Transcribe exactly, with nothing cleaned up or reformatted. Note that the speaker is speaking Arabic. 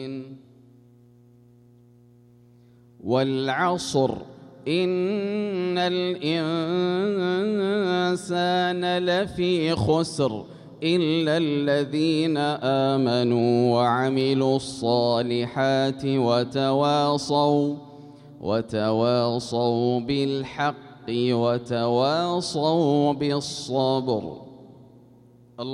والعصر إن الإنسان لفي خسر إلا الذين آمنوا وعملوا الصالحات وتواصوا وتواصوا بالحق وتواصوا بالصبر.